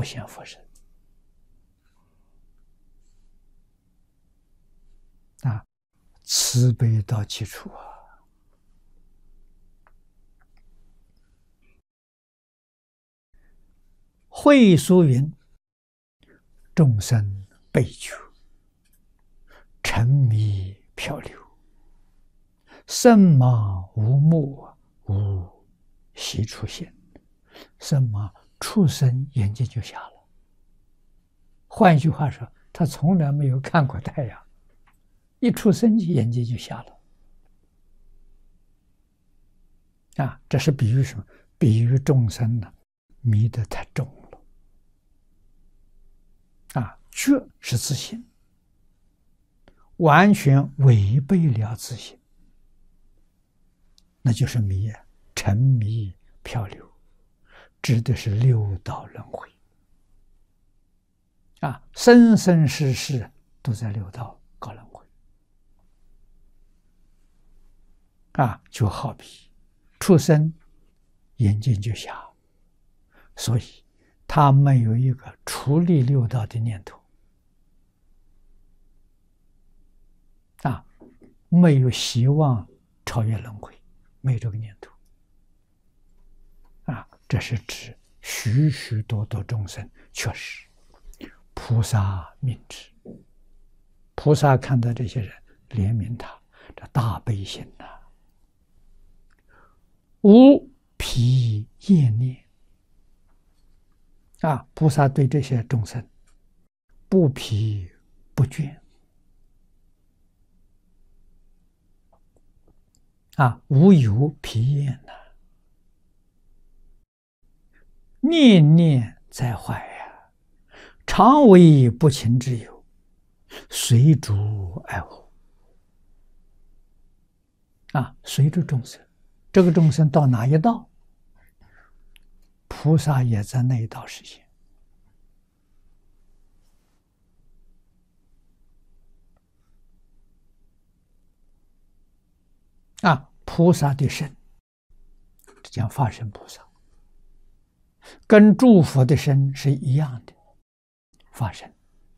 现佛身啊，慈悲到极处啊！慧疏云：众生悲求，沉迷漂流，身盲无目，无习出现。身盲，畜生眼睛就瞎了。换一句话说，他从来没有看过太阳，一出生眼睛就瞎了。啊，这是比喻什么？比喻众生呢，迷得太重了。啊，觉是自信，完全违背了自信，那就是迷啊，沉迷漂流，指的是六道轮回。啊，生生世世都在六道搞轮回。啊，就好比畜生眼睛就瞎，所以他没有一个出离六道的念头。啊，没有希望超越轮回，没有这个念头。啊，这是指许许多多众生确实菩萨命之，菩萨看到这些人怜悯他，这大悲心呐，无疲厌念。啊，菩萨对这些众生不疲不倦。啊，无有疲厌呐，念念在怀呀，常为不勤之友，随诸爱护。啊，随着众生，这个众生到哪一道，菩萨也在那一道实现。啊，菩萨的身，这讲法身菩萨，跟诸佛的身是一样的，法身。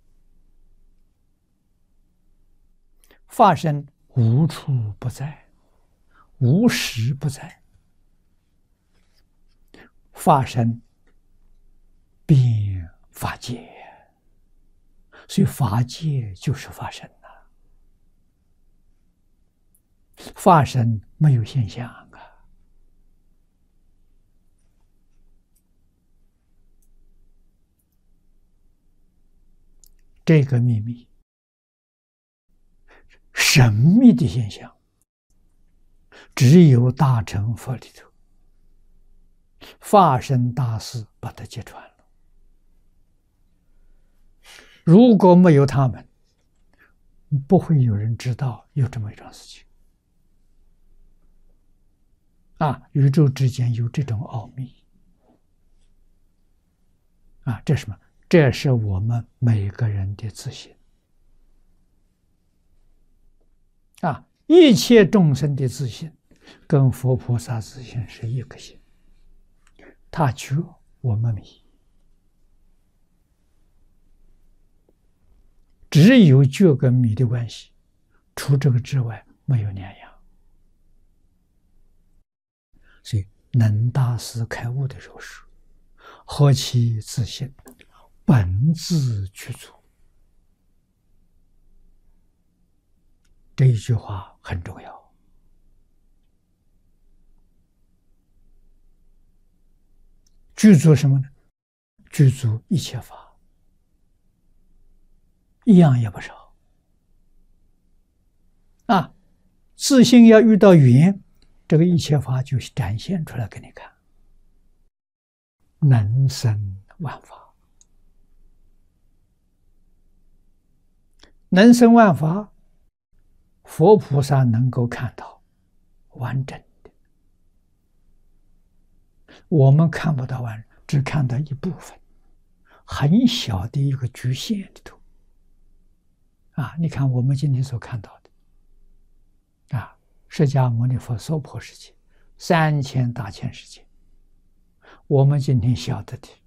法身无处不在，无时不在。法身遍法界，所以法界就是法身呐。法身没有现象啊。这个秘密，神秘的现象，只有大乘佛里头法身大士把它揭穿了。如果没有他们，不会有人知道有这么一桩事情。啊，宇宙之间有这种奥秘。啊，这是什么？这是我们每个人的自信。啊，一切众生的自信跟佛菩萨自信是一个心，他觉我们迷，只有觉跟迷的关系，除这个之外没有两样。所以能大师开悟的时候说：“何其自信，本自具足。”这一句话很重要。具足什么呢？具足一切法，一样也不少。啊，自信要遇到缘，这个一切法就展现出来给你看，能生万法，能生万法，佛菩萨能够看到完整的，我们看不到完整，只看到一部分，很小的一个局限里头。啊，你看我们今天所看到的，啊，释迦牟尼佛娑婆世界3000大千世界，我们今天晓得的